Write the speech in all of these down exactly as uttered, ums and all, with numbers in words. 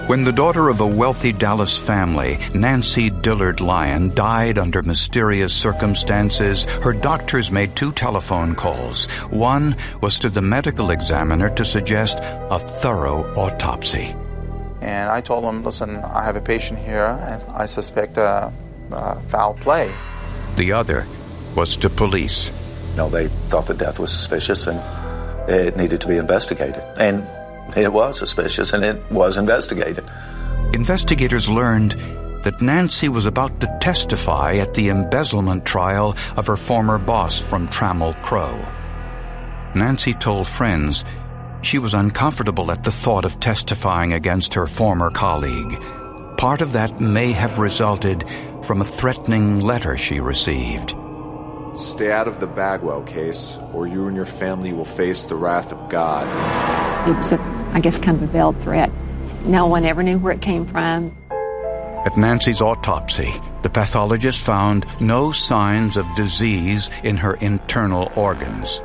When the daughter of a wealthy Dallas family, Nancy Dillard Lyon, died under mysterious circumstances, her doctors made two telephone calls. One was to the medical examiner to suggest a thorough autopsy. And I told him, listen, I have a patient here, and I suspect uh, uh, foul play. The other was to police. No, they thought the death was suspicious and it needed to be investigated. And it was suspicious, and it was investigated. Investigators learned that Nancy was about to testify at the embezzlement trial of her former boss from Trammell Crow. Nancy told friends she was uncomfortable at the thought of testifying against her former colleague. Part of that may have resulted from a threatening letter she received. Stay out of the Bagwell case, or you and your family will face the wrath of God. It was, a, I guess, kind of a veiled threat. No one ever knew where it came from. At Nancy's autopsy, the pathologist found no signs of disease in her internal organs.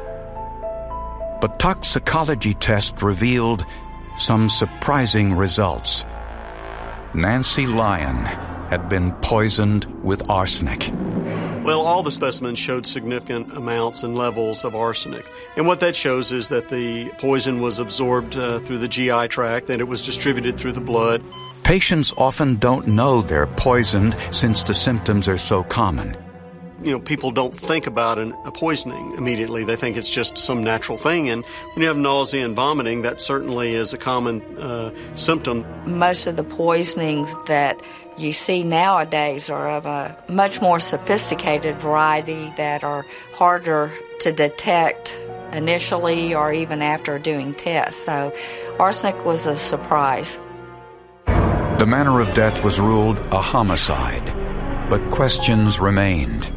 But toxicology tests revealed some surprising results. Nancy Lyon had been poisoned with arsenic. Well, all the specimens showed significant amounts and levels of arsenic. And what that shows is that the poison was absorbed uh, through the G I tract, and it was distributed through the blood. Patients often don't know they're poisoned since the symptoms are so common. You know, people don't think about an, a poisoning immediately. They think it's just some natural thing. And when you have nausea and vomiting, that certainly is a common uh, symptom. Most of the poisonings that you see nowadays are of a much more sophisticated variety that are harder to detect initially or even after doing tests. So arsenic was a surprise. The manner of death was ruled a homicide, but questions remained.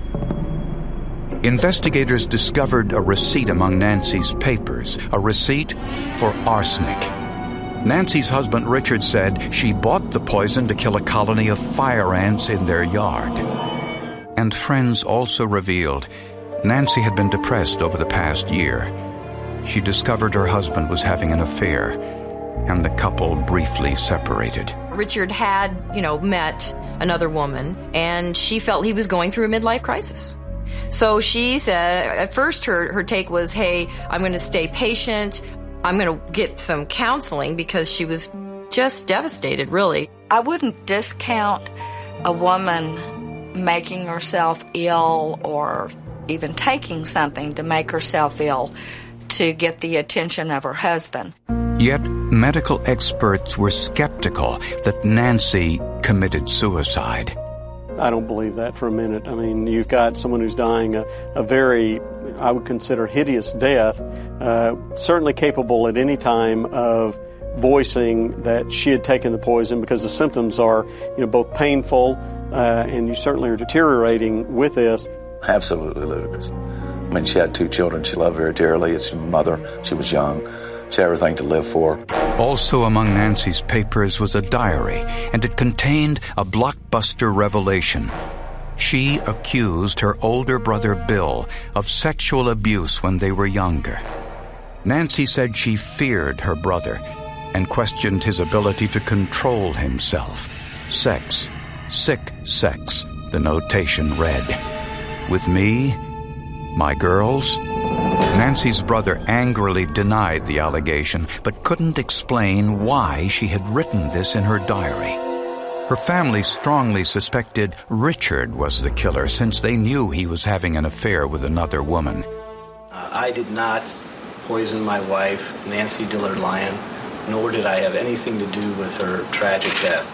Investigators discovered a receipt among Nancy's papers, a receipt for arsenic. Nancy's husband, Richard, said she bought the poison to kill a colony of fire ants in their yard. And friends also revealed Nancy had been depressed over the past year. She discovered her husband was having an affair, and the couple briefly separated. Richard had, you know, met another woman, and she felt he was going through a midlife crisis. So she said, at first her, her take was, hey, I'm going to stay patient. I'm going to get some counseling, because she was just devastated, really. I wouldn't discount a woman making herself ill or even taking something to make herself ill to get the attention of her husband. Yet medical experts were skeptical that Nancy committed suicide. I don't believe that for a minute. I mean, you've got someone who's dying a, a very, I would consider, hideous death, uh, certainly capable at any time of voicing that she had taken the poison, because the symptoms are, you know, both painful uh, and you certainly are deteriorating with this. Absolutely ludicrous. I mean, she had two children she loved very dearly. It's her mother. She was young. She had everything to live for. Also among Nancy's papers was a diary, and it contained a blockbuster revelation. She accused her older brother Bill of sexual abuse when they were younger. Nancy said she feared her brother and questioned his ability to control himself. Sex, sick sex, the notation read. With me, my girls. Nancy's brother angrily denied the allegation, but couldn't explain why she had written this in her diary. Her family strongly suspected Richard was the killer, since they knew he was having an affair with another woman. Uh, I did not poison my wife, Nancy Dillard Lyon, nor did I have anything to do with her tragic death.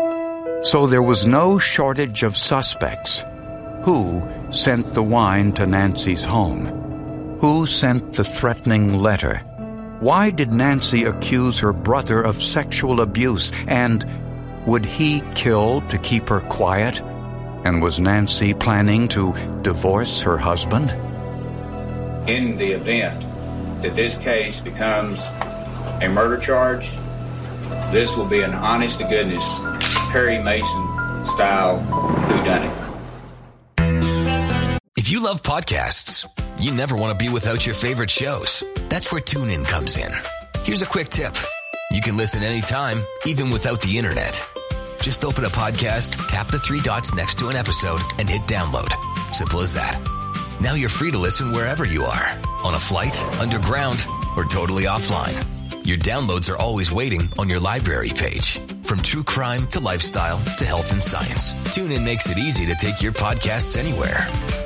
So there was no shortage of suspects. Who sent the wine to Nancy's home? Who sent the threatening letter? Why did Nancy accuse her brother of sexual abuse? And would he kill to keep her quiet? And was Nancy planning to divorce her husband? In the event that this case becomes a murder charge, this will be an honest-to-goodness Perry Mason-style whodunit. If you love podcasts, you never want to be without your favorite shows. That's where TuneIn comes in. Here's a quick tip. You can listen anytime, even without the internet. Just open a podcast, tap the three dots next to an episode, and hit download. Simple as that. Now you're free to listen wherever you are, on a flight, underground, or totally offline. Your downloads are always waiting on your library page. From true crime to lifestyle to health and science, TuneIn makes it easy to take your podcasts anywhere.